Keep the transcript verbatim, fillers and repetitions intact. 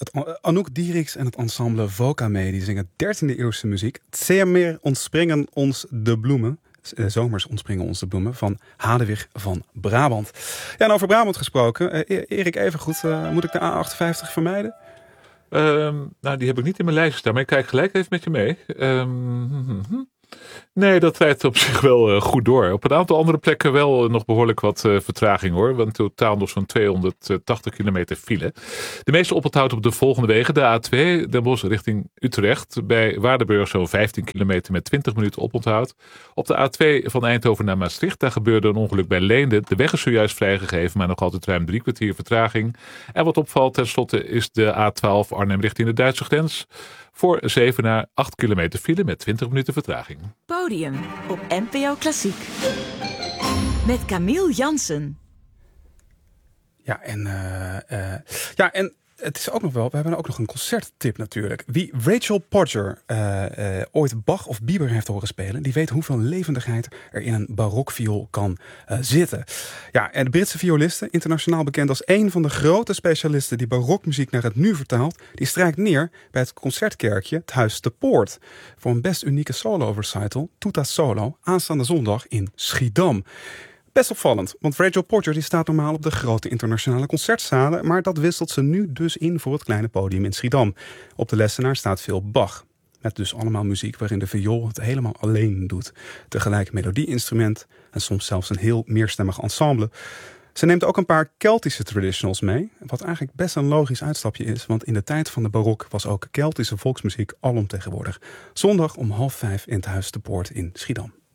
Het Anouk Dieriks en het ensemble Vocame die zingen dertiende eeuwse muziek. Zeer ontspringen ons de bloemen. Zomers ontspringen ons de bloemen van Hadewig van Brabant. Ja, en over Brabant gesproken. Uh, Erik, even goed, uh, moet ik de A achtenvijftig vermijden? Um, nou, die heb ik niet in mijn lijst staan, maar ik kijk gelijk even met je mee. Um, Nee, dat rijdt op zich wel uh, goed door. Op een aantal andere plekken wel uh, nog behoorlijk wat uh, vertraging hoor. Want totaal nog zo'n tweehonderdtachtig kilometer file. De meeste oponthoud op de volgende wegen. De A twee, Den Bosch richting Utrecht. Bij Waardenburg zo'n vijftien kilometer met twintig minuten oponthoud. Op de A twee van Eindhoven naar Maastricht. Daar gebeurde een ongeluk bij Leende. De weg is zojuist vrijgegeven, maar nog altijd ruim drie kwartier vertraging. En wat opvalt tenslotte is de A twaalf Arnhem richting de Duitse grens. Voor zeven naar acht kilometer file met twintig minuten vertraging. Podium op N P O Klassiek. Met Camille Jansen. Ja, en, uh, uh, ja, en het is ook nog wel, we hebben ook nog een concerttip natuurlijk. Wie Rachel Podger uh, uh, ooit Bach of Bieber heeft horen spelen, die weet hoeveel levendigheid er in een barokviool kan uh, zitten. Ja, en de Britse violiste, internationaal bekend als een van de grote specialisten die barokmuziek naar het nu vertaalt, die strijkt neer bij het concertkerkje, het Huis te Poort, voor een best unieke solo-recital, Tuta Solo, aanstaande zondag in Schiedam. Best opvallend, want Rachel Podger die staat normaal op de grote internationale concertzalen, maar dat wisselt ze nu dus in voor het kleine podium in Schiedam. Op de lessenaar staat veel Bach, met dus allemaal muziek waarin de viool het helemaal alleen doet. Tegelijk melodieinstrument en soms zelfs een heel meerstemmig ensemble. Ze neemt ook een paar Keltische traditionals mee, wat eigenlijk best een logisch uitstapje is, want in de tijd van de barok was ook Keltische volksmuziek alomtegenwoordig. Zondag om half vijf in het Huis te Poort in Schiedam.